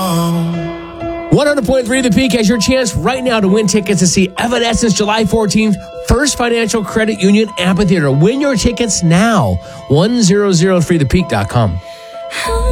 100.3 The Peak has your chance right now to win tickets to see Evanescence July 14th, First Financial Credit Union Amphitheater. Win your tickets now. 1003thepeak.com.